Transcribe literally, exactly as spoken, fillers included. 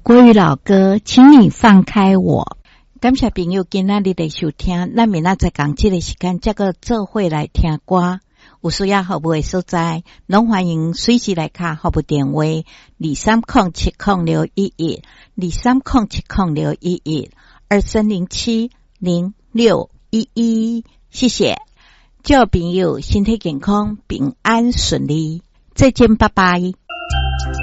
国语老歌，请你放开我。感谢朋友今仔日的收听，咱明仔载讲这个时间，这个做伙来听歌。有需要服务的所在，拢欢迎随时来卡服务电话二三零七零六一一二三零七零六一一二三零七零六一一。谢谢，祝朋友身体健康，平安顺利。再见，拜拜。